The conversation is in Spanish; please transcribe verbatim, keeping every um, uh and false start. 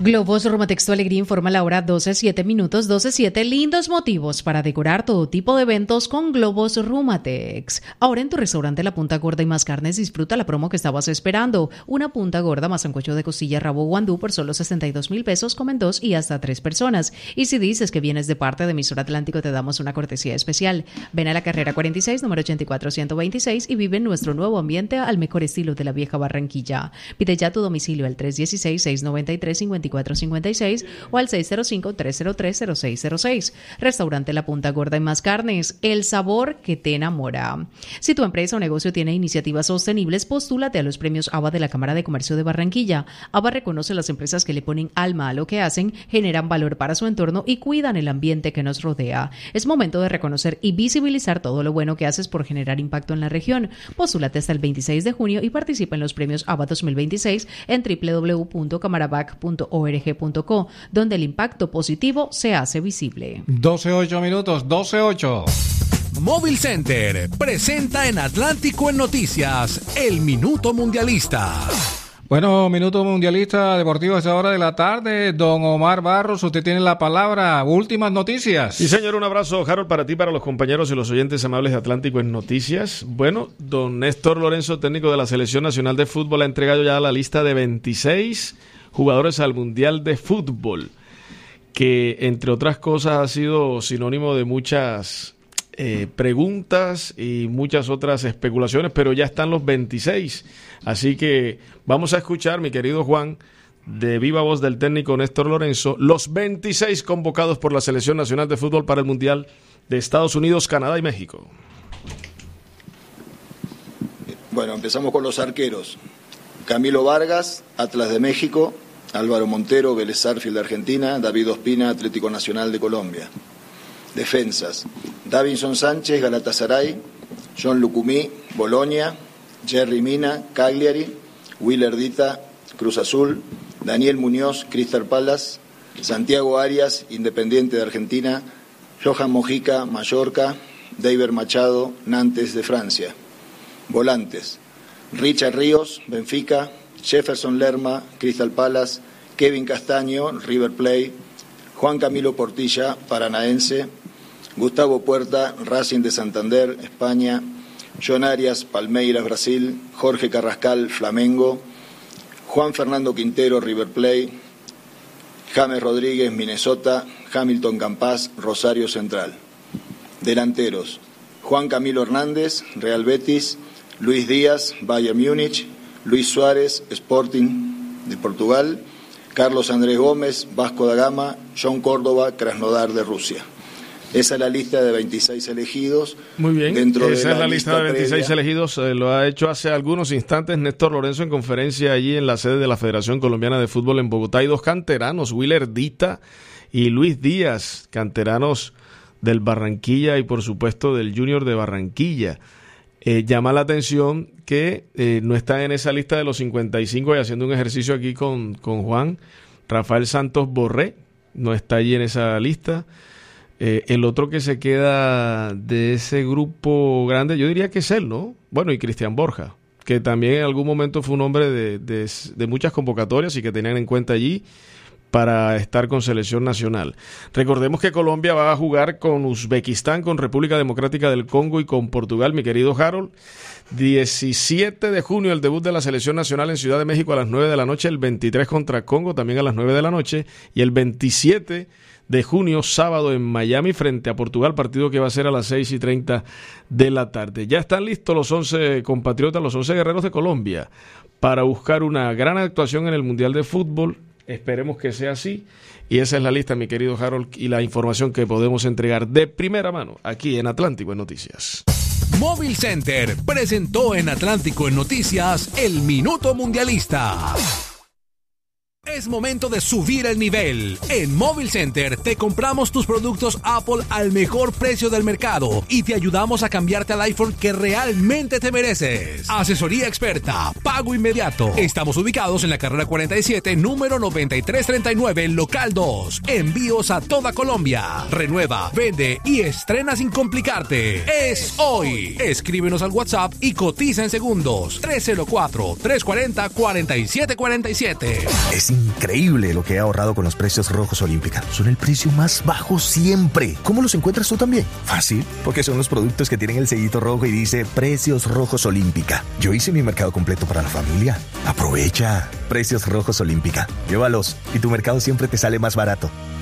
Globos Rumatexto Alegría informa la hora doce siete minutos, doce siete. Lindos motivos para decorar todo tipo de eventos con Globos Rumatex. Ahora en tu restaurante La Punta Gorda y Más Carnes disfruta la promo que estabas esperando. Una punta gorda más sancocho de costilla rabo guandú por solo sesenta y dos mil pesos, comen dos y hasta tres personas. Y si dices que vienes de parte de Emisor Atlántico, te damos una cortesía especial. Ven a la carrera cuarenta y seis, número ochenta y cuatro ciento veintiséis y vive en nuestro nuevo ambiente al mejor estilo de la vieja Barranquilla. Pide ya tu domicilio al tres uno seis, seis nueve tres, cinco cuatro cinco seis o al seis cero cinco, tres cero tres, cero seis cero seis. Restaurante La Punta Gorda y Más Carnes, el sabor que te enamora. Si tu empresa o negocio tiene iniciativas sostenibles, postúlate a los premios A B A de la Cámara de Comercio de Barranquilla. A B A reconoce las empresas que le ponen alma a lo que hacen, generan valor para su entorno y cuidan el ambiente que nos rodea. Es momento de reconocer y visibilizar todo lo bueno que haces por generar impacto en la región. Postúlate hasta el veintiséis de junio y participa en los premios A B A dos mil veintiséis en doble u doble u doble u punto camarabac punto org punto co, donde el impacto positivo se hace visible. doce ocho minutos, doce ocho. Móvil Center presenta en Atlántico en Noticias el Minuto Mundialista. Bueno, Minuto Mundialista Deportivo a esta hora de la tarde. Don Omar Barros, usted tiene la palabra. Últimas noticias. Sí, señor, un abrazo, Harold, para ti, para los compañeros y los oyentes amables de Atlántico en Noticias. Bueno, don Néstor Lorenzo, técnico de la Selección Nacional de Fútbol, ha entregado ya la lista de veintiséis jugadores al Mundial de Fútbol, que entre otras cosas ha sido sinónimo de muchas eh, preguntas y muchas otras especulaciones, pero ya están los veintiséis. Así que vamos a escuchar, mi querido Juan, de viva voz del técnico Néstor Lorenzo, los veintiséis convocados por la Selección Nacional de Fútbol para el Mundial de Estados Unidos, Canadá y México. Bueno, empezamos con los arqueros. Camilo Vargas, Atlas de México. Álvaro Montero, Vélez Sarsfield de Argentina. David Ospina, Atlético Nacional de Colombia. Defensas: Davinson Sánchez, Galatasaray. John Lucumí, Bolonia. Jerry Mina, Cagliari. Willer Dita, Cruz Azul. Daniel Muñoz, Crystal Palace. Santiago Arias, Independiente de Argentina. Johan Mojica, Mallorca. David Machado, Nantes de Francia. Volantes: Richard Ríos, Benfica. Jefferson Lerma, Crystal Palace. Kevin Castaño, River Plate. Juan Camilo Portilla, Paranaense. Gustavo Puerta, Racing de Santander, España. John Arias, Palmeiras, Brasil. Jorge Carrascal, Flamengo. Juan Fernando Quintero, River Plate. James Rodríguez, Minnesota. Hamilton Campas, Rosario Central. Delanteros: Juan Camilo Hernández, Real Betis. Luis Díaz, Bayern Múnich. Luis Suárez, Sporting de Portugal. Carlos Andrés Gómez, Vasco da Gama. John Córdoba, Krasnodar de Rusia. Esa es la lista de veintiséis elegidos. Muy bien, Dentro esa de es la lista, lista de veintiséis previa. elegidos. Eh, lo ha hecho hace algunos instantes Néstor Lorenzo en conferencia allí en la sede de la Federación Colombiana de Fútbol en Bogotá. Hay dos canteranos, Willer Dita y Luis Díaz, canteranos del Barranquilla y por supuesto del Junior de Barranquilla. Eh, llama la atención que eh, no está en esa lista de los cincuenta y cinco, y haciendo un ejercicio aquí con, con Juan, Rafael Santos Borré no está allí en esa lista. Eh, el otro que se queda de ese grupo grande, yo diría que es él, ¿no? Bueno, y Cristian Borja, que también en algún momento fue un hombre de, de, de muchas convocatorias y que tenían en cuenta allí para estar con selección nacional. Recordemos que Colombia va a jugar con Uzbekistán, con República Democrática del Congo y con Portugal, mi querido Harold. diecisiete de junio el debut de la selección nacional en Ciudad de México a las nueve de la noche, el veintitrés contra Congo también a las nueve de la noche y el veintisiete de junio, sábado, en Miami frente a Portugal, partido que va a ser a las seis y treinta de la tarde. Ya están listos los once compatriotas, los once guerreros de Colombia para buscar una gran actuación en el Mundial de Fútbol. Esperemos que sea así. Y esa es la lista, mi querido Harold, y la información que podemos entregar de primera mano aquí en Atlántico en Noticias. Móvil Center presentó en Atlántico en Noticias el Minuto Mundialista. Es momento de subir el nivel. En Móvil Center te compramos tus productos Apple al mejor precio del mercado y te ayudamos a cambiarte al iPhone que realmente te mereces. Asesoría experta, pago inmediato. Estamos ubicados en la carrera cuarenta y siete, número noventa y tres treinta y nueve, local dos. Envíos a toda Colombia. Renueva, vende y estrena sin complicarte. Es hoy. Escríbenos al WhatsApp y cotiza en segundos. tres cero cuatro, tres cuatro cero, cuatro siete cuatro siete. Es increíble lo que he ahorrado con los precios rojos Olímpica. Son el precio más bajo siempre. ¿Cómo los encuentras tú también? Fácil, porque son los productos que tienen el sellito rojo y dice Precios Rojos Olímpica. Yo hice mi mercado completo para la familia. Aprovecha. Precios Rojos Olímpica. Llévalos y tu mercado siempre te sale más barato.